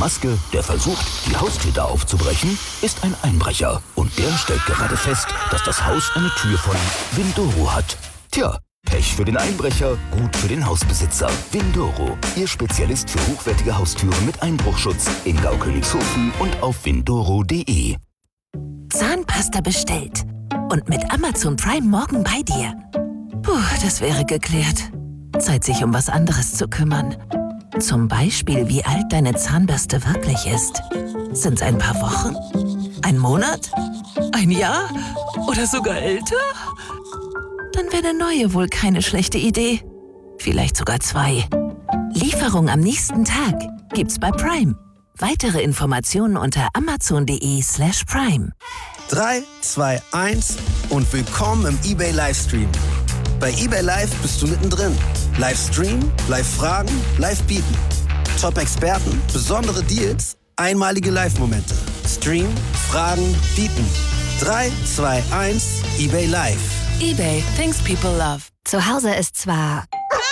Maske, der versucht, die Haustür aufzubrechen, ist ein Einbrecher. Und der stellt gerade fest, dass das Haus eine Tür von Windoro hat. Tja, Pech für den Einbrecher, gut für den Hausbesitzer. Windoro, Ihr Spezialist für hochwertige Haustüren mit Einbruchschutz in Gaukönigshofen und auf windoro.de. Zahnpasta bestellt. Und mit Amazon Prime morgen bei dir. Puh, das wäre geklärt. Zeit, sich um was anderes zu kümmern. Zum Beispiel, wie alt deine Zahnbürste wirklich ist. Sind's ein paar Wochen? Ein Monat? Ein Jahr? Oder sogar älter? Dann wäre eine neue wohl keine schlechte Idee. Vielleicht sogar 2. Lieferung am nächsten Tag gibt's bei Prime. Weitere Informationen unter amazon.de/prime. 3, 2, 1 und willkommen im eBay Livestream. Bei eBay Live bist du mittendrin. Livestream, Live-Fragen, Live-Bieten. Top-Experten, besondere Deals, einmalige Live-Momente. Stream, Fragen, Bieten. 3, 2, 1, eBay Live. eBay, things people love. Zu Hause ist zwar...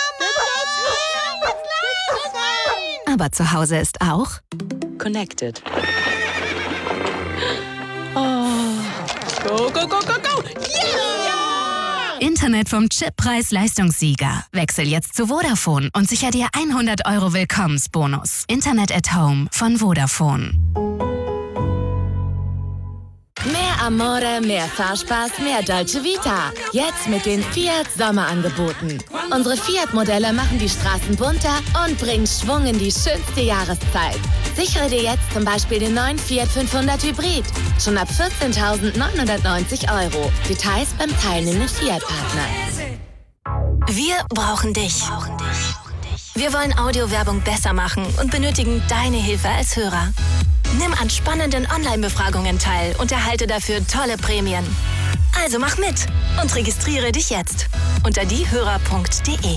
Aber zu Hause ist auch... Connected. Oh. Go, go, go, go, go! Yeah! Internet vom Chippreis-Leistungssieger. Wechsel jetzt zu Vodafone und sicher dir 100 € Willkommensbonus. Internet at Home von Vodafone. Mehr Amore, mehr Fahrspaß, mehr Dolce Vita. Jetzt mit den Fiat Sommerangeboten. Unsere Fiat-Modelle machen die Straßen bunter und bringen Schwung in die schönste Jahreszeit. Sichere dir jetzt zum Beispiel den neuen Fiat 500 Hybrid. Schon ab 14.990 €. Details beim teilnehmenden Fiat-Partner. Wir brauchen dich. Wir wollen Audiowerbung besser machen und benötigen deine Hilfe als Hörer. Nimm an spannenden Online-Befragungen teil und erhalte dafür tolle Prämien. Also mach mit und registriere dich jetzt unter diehörer.de.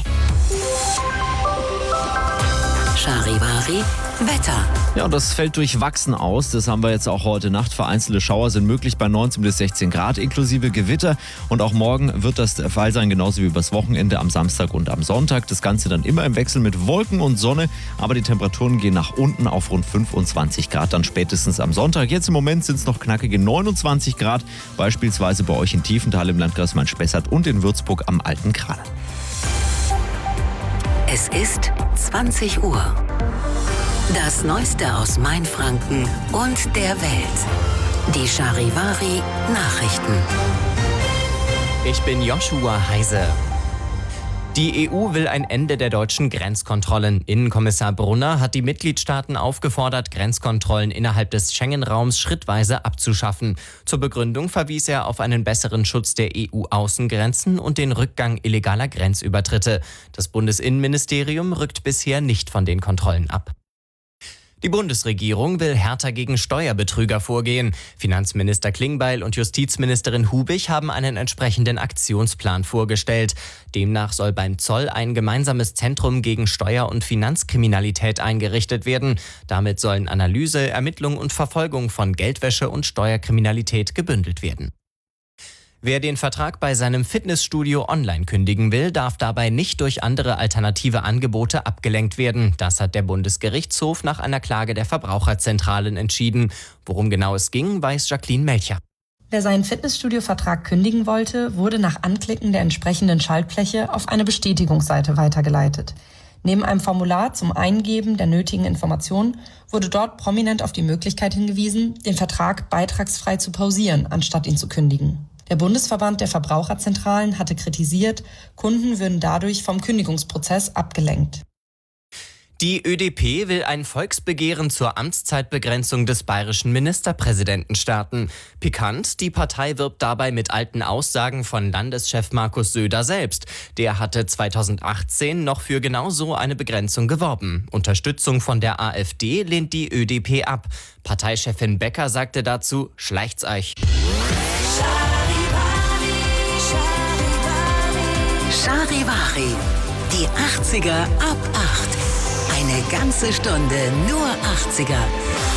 Charivari, Wetter. Ja, das fällt durchwachsen aus. Das haben wir jetzt auch heute Nacht. Vereinzelte Schauer sind möglich bei 19 bis 16 Grad inklusive Gewitter. Und auch morgen wird das der Fall sein, genauso wie übers Wochenende am Samstag und am Sonntag. Das Ganze dann immer im Wechsel mit Wolken und Sonne. Aber die Temperaturen gehen nach unten auf rund 25 Grad dann spätestens am Sonntag. Jetzt im Moment sind es noch knackige 29 Grad. Beispielsweise bei euch in Tiefenthal im Landkreis Main-Spessart und in Würzburg am Alten Kraler. Es ist 20 Uhr. Das Neueste aus Mainfranken und der Welt. Die Charivari Nachrichten. Ich bin Joshua Heise. Die EU will ein Ende der deutschen Grenzkontrollen. Innenkommissar Brunner hat die Mitgliedstaaten aufgefordert, Grenzkontrollen innerhalb des Schengen-Raums schrittweise abzuschaffen. Zur Begründung verwies er auf einen besseren Schutz der EU-Außengrenzen und den Rückgang illegaler Grenzübertritte. Das Bundesinnenministerium rückt bisher nicht von den Kontrollen ab. Die Bundesregierung will härter gegen Steuerbetrüger vorgehen. Finanzminister Klingbeil und Justizministerin Hubig haben einen entsprechenden Aktionsplan vorgestellt. Demnach soll beim Zoll ein gemeinsames Zentrum gegen Steuer- und Finanzkriminalität eingerichtet werden. Damit sollen Analyse, Ermittlung und Verfolgung von Geldwäsche und Steuerkriminalität gebündelt werden. Wer den Vertrag bei seinem Fitnessstudio online kündigen will, darf dabei nicht durch andere alternative Angebote abgelenkt werden. Das hat der Bundesgerichtshof nach einer Klage der Verbraucherzentralen entschieden. Worum genau es ging, weiß Jacqueline Melcher. Wer seinen Fitnessstudio-Vertrag kündigen wollte, wurde nach Anklicken der entsprechenden Schaltfläche auf eine Bestätigungsseite weitergeleitet. Neben einem Formular zum Eingeben der nötigen Informationen wurde dort prominent auf die Möglichkeit hingewiesen, den Vertrag beitragsfrei zu pausieren, anstatt ihn zu kündigen. Der Bundesverband der Verbraucherzentralen hatte kritisiert, Kunden würden dadurch vom Kündigungsprozess abgelenkt. Die ÖDP will ein Volksbegehren zur Amtszeitbegrenzung des bayerischen Ministerpräsidenten starten. Pikant, die Partei wirbt dabei mit alten Aussagen von Landeschef Markus Söder selbst. Der hatte 2018 noch für genau so eine Begrenzung geworben. Unterstützung von der AfD lehnt die ÖDP ab. Parteichefin Becker sagte dazu, schleicht's euch. Charivari, die 80er ab 8. Eine ganze Stunde nur 80er.